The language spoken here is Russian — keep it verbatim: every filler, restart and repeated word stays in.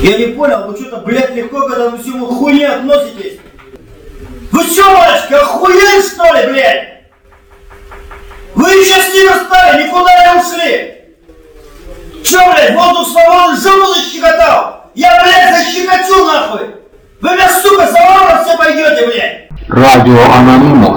Я не понял, вы что-то, блядь, легко к этому всему хуйне относитесь? Вы что, мальчики, охуели что ли, блядь? Вы еще с ними стали, никуда не ушли. Че, блядь, воздух свободы живу защекотал? Я, блядь, защекочу нахуй. Вы меня, сука, за ворот все пойдете, блядь. Радио Анонимов.